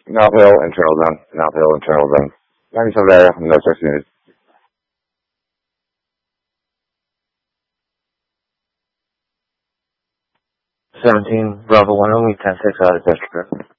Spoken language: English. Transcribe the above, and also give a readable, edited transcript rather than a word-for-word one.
North Hill, internal zone. North Hill, internal zone. 97 area, no search needed. 17, Bravo 1, only 10-6 out of District.